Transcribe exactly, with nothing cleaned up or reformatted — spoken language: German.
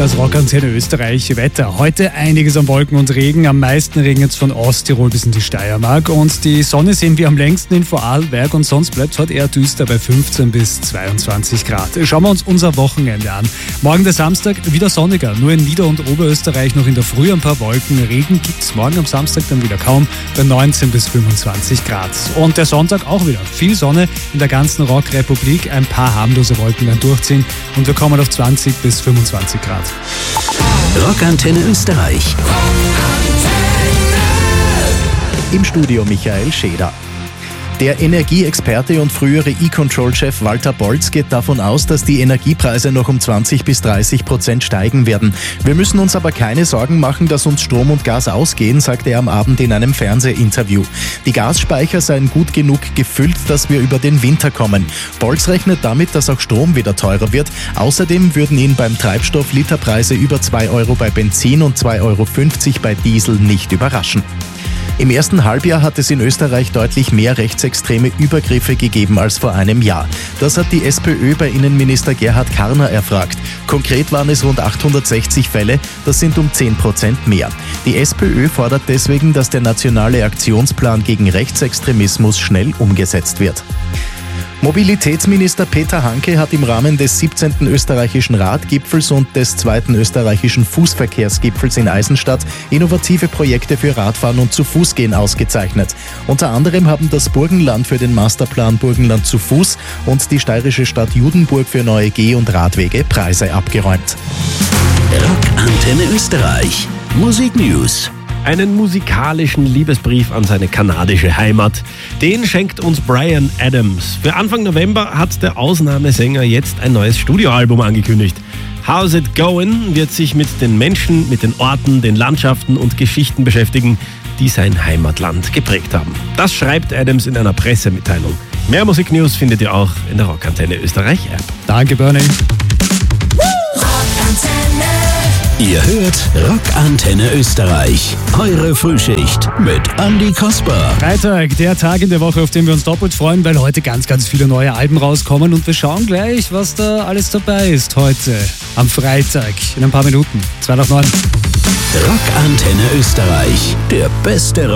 Das Rockantenne Österreich Wetter. Heute einiges an Wolken und Regen. Am meisten regnet es von Osttirol bis in die Steiermark. Und die Sonne sehen wir am längsten in Vorarlberg. Und sonst bleibt es heute eher düster bei fünfzehn bis zweiundzwanzig Grad. Schauen wir uns unser Wochenende an. Morgen der Samstag wieder sonniger. Nur in Nieder- und Oberösterreich noch in der Früh ein paar Wolken. Regen gibt es morgen am Samstag dann wieder kaum bei neunzehn bis fünfundzwanzig Grad. Und der Sonntag auch wieder. Viel Sonne in der ganzen Rockrepublik. Ein paar harmlose Wolken dann durchziehen. Und wir kommen auf zwanzig bis fünfundzwanzig Grad. Rockantenne Österreich. Im Studio Michael Scheder. Der Energieexperte und frühere E-Control-Chef Walter Bolz geht davon aus, dass die Energiepreise noch um zwanzig bis dreißig Prozent steigen werden. Wir müssen uns aber keine Sorgen machen, dass uns Strom und Gas ausgehen, sagte er am Abend in einem Fernsehinterview. Die Gasspeicher seien gut genug gefüllt, dass wir über den Winter kommen. Bolz rechnet damit, dass auch Strom wieder teurer wird. Außerdem würden ihn beim Treibstoff Literpreise über zwei Euro bei Benzin und zwei Euro fünfzig bei Diesel nicht überraschen. Im ersten Halbjahr hat es in Österreich deutlich mehr rechtsextreme Übergriffe gegeben als vor einem Jahr. Das hat die SPÖ bei Innenminister Gerhard Karner erfragt. Konkret waren es rund achthundertsechzig Fälle, das sind um zehn Prozent mehr. Die SPÖ fordert deswegen, dass der nationale Aktionsplan gegen Rechtsextremismus schnell umgesetzt wird. Mobilitätsminister Peter Hanke hat im Rahmen des siebzehnten österreichischen Radgipfels und des zweiten österreichischen Fußverkehrsgipfels in Eisenstadt innovative Projekte für Radfahren und zu Fuß gehen ausgezeichnet. Unter anderem haben das Burgenland für den Masterplan Burgenland zu Fuß und die steirische Stadt Judenburg für neue Geh- und Radwege Preise abgeräumt. Rockantenne Österreich. Musik News. Einen musikalischen Liebesbrief an seine kanadische Heimat. Den schenkt uns Bryan Adams. Für Anfang November hat der Ausnahmesänger jetzt ein neues Studioalbum angekündigt. How's It Goin' wird sich mit den Menschen, mit den Orten, den Landschaften und Geschichten beschäftigen, die sein Heimatland geprägt haben. Das schreibt Adams in einer Pressemitteilung. Mehr Musiknews findet ihr auch in der Rockantenne Österreich App. Danke, Bernie. Ihr hört Rockantenne Österreich. Eure Frühschicht mit Andi Kasper. Freitag, der Tag in der Woche, auf den wir uns doppelt freuen, weil heute ganz, ganz viele neue Alben rauskommen. Und wir schauen gleich, was da alles dabei ist heute am Freitag in ein paar Minuten. zwei nach neun. Rockantenne Österreich. Der beste